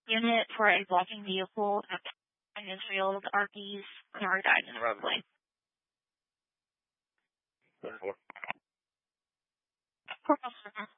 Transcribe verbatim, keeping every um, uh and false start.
unit for a blocking vehicle in Israel. The R Ps never died in the roadway. ten four. Corporal Sergeant.